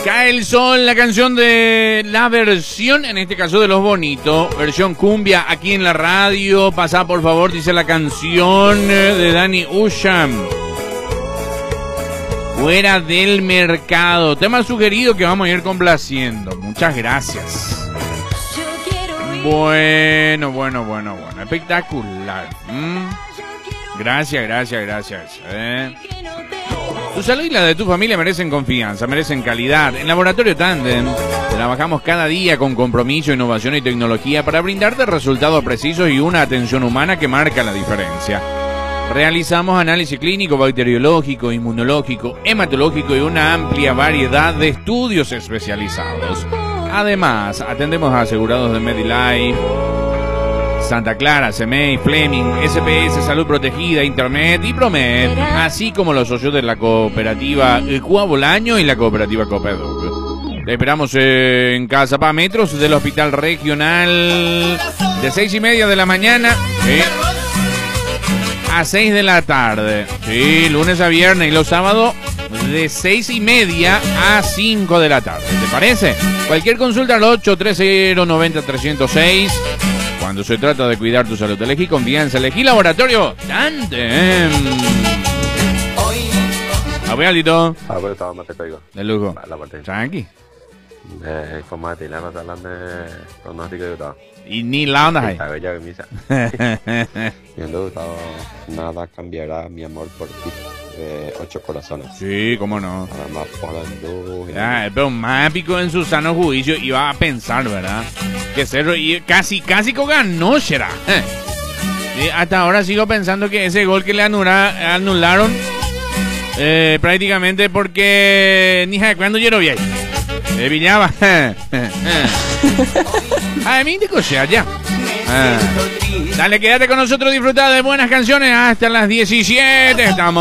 Cae el sol, la canción de la versión, en este caso de Los Bonitos, versión cumbia aquí en la radio. Pasá por favor, dice la canción de Dani Usham. Fuera del mercado. Tema sugerido que vamos a ir complaciendo. Muchas gracias. Bueno. Espectacular. Gracias. Tu salud y la de tu familia merecen confianza, merecen calidad. En Laboratorio Tandem trabajamos cada día con compromiso, innovación y tecnología para brindarte resultados precisos y una atención humana que marca la diferencia. Realizamos análisis clínico, bacteriológico, inmunológico, hematológico y una amplia variedad de estudios especializados. Además, atendemos a asegurados de MediLife, Santa Clara, CEMEI, Fleming, SPS, Salud Protegida, Internet y Promed, así como los socios de la cooperativa Cuá Bolaño y la cooperativa Copeduc. Te esperamos en Cazapá, metros del Hospital Regional, de 6:30 de la mañana a 6 de la tarde. Sí, lunes a viernes, y los sábados de 6:30 a 5 de la tarde. ¿Te parece? Cualquier consulta al 830-90-306. Cuando se trata de cuidar tu salud, elegí confianza, elegí Laboratorio Tandem. Abuelito. Abuelito, ¿cómo te caigo? De lujo. La parte. Tranqui. Informati, la nota hablando de pronóstico de todo. Y ni la onda ahí. A ver, ya que misa. Yo nada cambiará mi amor por ti. 8 corazones. Sí, cómo no. Además, por pero más épico en su sano juicio iba a pensar, ¿verdad? Que Cerro y casi ganó, será. Hasta ahora sigo pensando que ese gol que le anularon prácticamente porque ni de cuando yo lo vi ahí. Villaba. A mí te cochea ya. Dale, quédate con nosotros, disfruta de buenas canciones hasta las 17. Estamos